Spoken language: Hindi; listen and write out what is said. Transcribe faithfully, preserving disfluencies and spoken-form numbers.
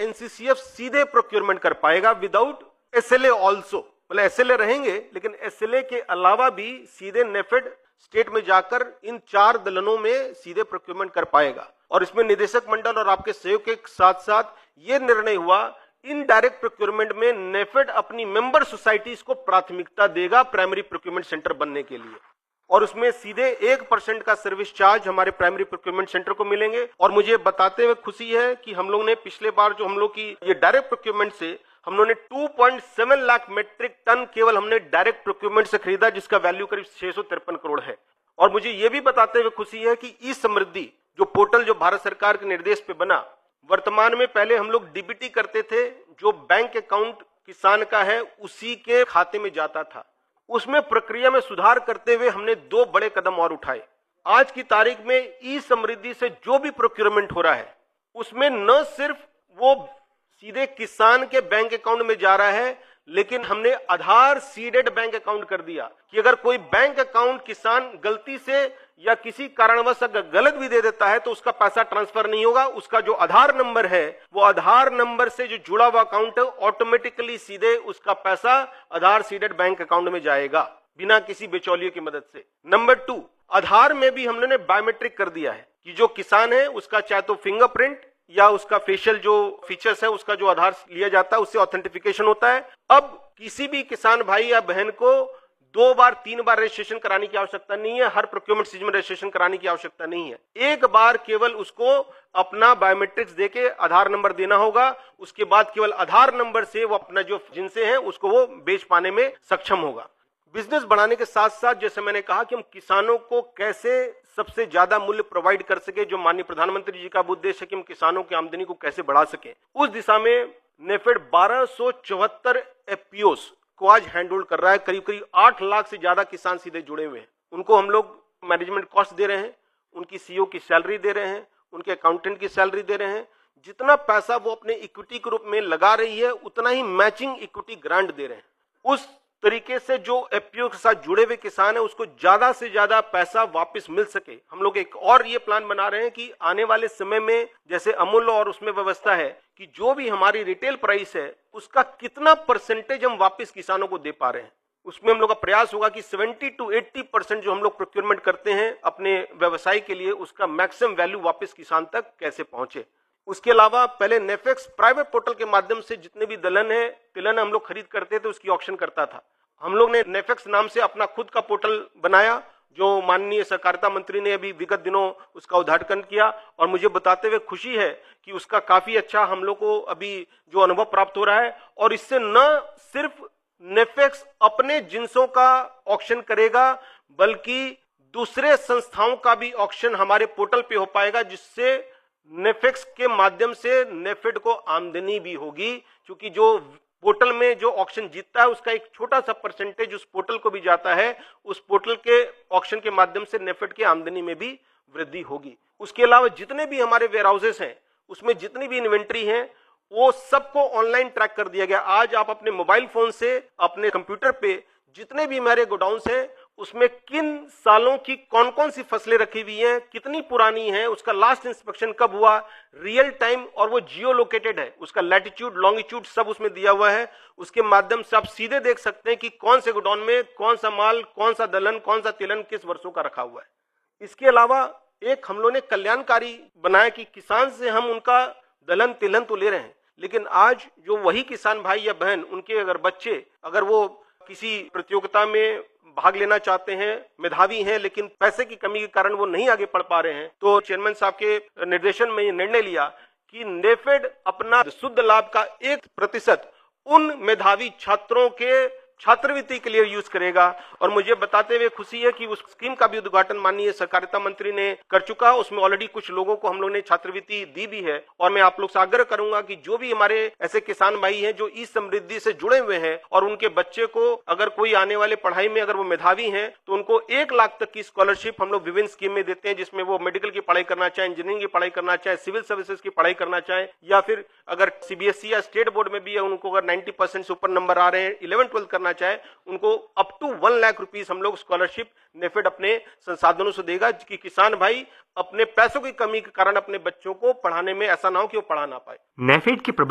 एनसीसीएफ सीधे प्रोक्योरमेंट कर पाएगा विदाउट एसएलए ऑल्सो। मतलब एसएलए रहेंगे लेकिन एसएलए के अलावा भी सीधे नेफेड स्टेट में जाकर इन चार दलनों में सीधे प्रोक्योरमेंट कर पाएगा। और इसमें निदेशक मंडल और आपके सहयोग के साथ साथ ये निर्णय हुआ, इन डायरेक्ट प्रोक्योरमेंट में नेफेड अपनी मेंबर सोसाइटीज को प्राथमिकता देगा प्राइमरी प्रोक्योरमेंट सेंटर बनने के लिए। और उसमें सीधे एक परसेंट का सर्विस चार्ज हमारे प्राइमरी प्रोक्योरमेंट सेंटर को मिलेंगे। और मुझे बताते हुए खुशी है कि हम लोग ने पिछले बार जो हम लोग की ये डायरेक्ट प्रोक्योरमेंट से हम लोगों ने दो पॉइंट सात लाख मेट्रिक टन केवल हमने डायरेक्ट प्रोक्योरमेंट से खरीदा, जिसका वैल्यू करीब छह सौ तिरपन करोड़ है। और मुझे ये भी बताते हुए खुशी है कि ई समृद्धि जो पोर्टल जो भारत सरकार के निर्देश पे बना, वर्तमान में पहले हम लोग डीबीटी करते थे, जो बैंक अकाउंट किसान का है उसी के खाते में जाता था। उसमें प्रक्रिया में सुधार करते हुए हमने दो बड़े कदम और उठाए। आज की तारीख में ई समृद्धि से जो भी प्रोक्योरमेंट हो रहा है उसमें न सिर्फ वो सीधे किसान के बैंक अकाउंट में जा रहा है, लेकिन हमने आधार सीडेड बैंक अकाउंट कर दिया कि अगर कोई बैंक अकाउंट किसान गलती से या किसी कारणवश अगर गलत भी दे देता है तो उसका पैसा ट्रांसफर नहीं होगा। उसका जो आधार नंबर है वो आधार नंबर से जो जुड़ा हुआ अकाउंट है ऑटोमेटिकली सीधे उसका पैसा आधार सीडेड बैंक अकाउंट में जाएगा बिना किसी बिचौलिए की मदद से। नंबर टू, आधार में भी हमने बायोमेट्रिक कर दिया है कि जो किसान है उसका चाहे तो फिंगरप्रिंट या उसका फेशियल जो फीचर्स है उसका जो आधार लिया जाता है उससे ऑथेंटिफिकेशन होता है। अब किसी भी किसान भाई या बहन को दो बार तीन बार रजिस्ट्रेशन कराने की आवश्यकता नहीं है, हर प्रोक्योरमेंट सीजन में रजिस्ट्रेशन कराने की आवश्यकता नहीं है। एक बार केवल उसको अपना बायोमेट्रिक्स देके आधार नंबर देना होगा, उसके बाद केवल आधार नंबर से वो अपना जो जिनसे है उसको वो बेच पाने में सक्षम होगा। बिजनेस बढ़ाने के साथ साथ जैसे मैंने कहा कि हम किसानों को कैसे सबसे ज्यादा मूल्य प्रोवाइड कर सके, जो माननीय प्रधानमंत्री जी का उद्देश्य है कि हम किसानों की आमदनी को कैसे बढ़ा सके, उस दिशा में नेफेड बारह सौ चौहत्तर एफपीओस को आज हैंडहोल्ड कर रहा है। करीब करीब आठ लाख से ज्यादा किसान सीधे जुड़े हुए हैं। उनको हम लोग मैनेजमेंट कॉस्ट दे रहे हैं, उनकी सीईओ की सैलरी दे रहे हैं, उनके अकाउंटेंट की सैलरी दे रहे हैं। जितना पैसा वो अपने इक्विटी के रूप में लगा रही है उतना ही मैचिंग इक्विटी ग्रांट दे रहे हैं। उस तरीके से जो एफपीओ के साथ जुड़े हुए किसान है उसको ज्यादा से ज्यादा पैसा वापस मिल सके। हम लोग एक और ये प्लान बना रहे हैं कि आने वाले समय में जैसे अमूल और उसमें व्यवस्था है कि जो भी हमारी रिटेल प्राइस है उसका कितना परसेंटेज हम वापस किसानों को दे पा रहे हैं, उसमें हम लोग का प्रयास होगा कि सत्तर टू अस्सी परसेंट जो हम लोग प्रोक्योरमेंट करते हैं अपने व्यवसाय के लिए उसका मैक्सिमम वैल्यू वापस किसान तक कैसे पहुंचे। उसके अलावा पहले नेफेक्स प्राइवेट पोर्टल के माध्यम से जितने भी दलहन है तिलहन हम लोग खरीद करते थे उसकी ऑक्शन करता था। हम लोग ने नेफेक्स नाम से अपना खुद का पोर्टल बनाया जो माननीय सहकारिता मंत्री ने अभी विगत दिनों उसका उद्घाटन किया और मुझे बताते हुए खुशी है कि उसका काफी अच्छा हम लोग को अभी जो अनुभव प्राप्त हो रहा है। और इससे न सिर्फ नेफेक्स अपने जिन्सों का ऑक्शन करेगा बल्कि दूसरे संस्थाओं का भी ऑक्शन हमारे पोर्टल पे हो पाएगा, जिससे नेफेक्स के माध्यम से नेफेड को आमदनी भी होगी, क्योंकि जो पोर्टल में जो ऑक्शन जीतता है उसका एक छोटा सा परसेंटेज उस पोर्टल को भी जाता है। उस पोर्टल के ऑक्शन के माध्यम से नेफेड की आमदनी में भी वृद्धि होगी। उसके अलावा जितने भी हमारे वेयर हाउसेस हैं उसमें जितनी भी इन्वेंट्री है वो सबको ऑनलाइन ट्रैक कर दिया गया। आज आप अपने मोबाइल फोन से अपने कंप्यूटर पे जितने भी हमारे गोडाउन्स हैं उसमें किन सालों की कौन कौन सी फसलें रखी हुई हैं, कितनी पुरानी है, उसका लास्ट इंस्पेक्शन कब हुआ, रियल टाइम, और वो जियो लोकेटेड है, उसका लैटिट्यूड लॉन्गिट्यूड सब उसमें दिया हुआ है। उसके माध्यम से आप सीधे देख सकते हैं कि कौन से गोडाउन में कौन सा माल, कौन सा दलहन, कौन सा तिलहन किस वर्षों का रखा हुआ है। इसके अलावा एक हम लोगों ने कल्याणकारी बनाया कि किसान से हम उनका दलहन तिलहन तो ले रहे हैं, लेकिन आज जो वही किसान भाई या बहन उनके अगर बच्चे अगर वो किसी प्रतियोगिता में भाग लेना चाहते हैं, मेधावी हैं, लेकिन पैसे की कमी के कारण वो नहीं आगे बढ़ पा रहे हैं, तो चेयरमैन साहब के निर्देशन में ये निर्णय लिया कि नेफेड अपना शुद्ध लाभ का एक प्रतिशत उन मेधावी छात्रों के छात्रवृत्ति के लिए यूज करेगा। और मुझे बताते हुए खुशी है कि उस स्कीम का भी उद्घाटन माननीय सहकारिता मंत्री ने कर चुका। उसमें ऑलरेडी कुछ लोगों को हम लोग ने छात्रवृत्ति दी भी है। और मैं आप लोग से आग्रह करूंगा कि जो भी हमारे ऐसे किसान भाई हैं जो ई समृद्धि से जुड़े हुए हैं और उनके बच्चे को अगर कोई आने वाले पढ़ाई में अगर वो मेधावी हैं तो उनको एक लाख तक की स्कॉलरशिप हम लोग विभिन्न स्कीम में देते हैं, जिसमें वो मेडिकल की पढ़ाई करना चाहे, इंजीनियरिंग की पढ़ाई करना चाहे, सिविल सर्विसेज की पढ़ाई करना चाहे, या फिर अगर सीबीएसई या स्टेट बोर्ड में भी उनको अगर नाइन्टी परसेंट से ऊपर नंबर आ रहे हैं, इलेवन ट्वेल्थ करना चाहे, उनको up to one lakh rupees हम लोग स्कॉलरशिप नेफेड अपने संसाधनों से देगा कि किसान भाई अपने पैसों की कमी के कारण अपने बच्चों को पढ़ाने में ऐसा ना हो कि वो पढ़ा ना पाए। नेफेड के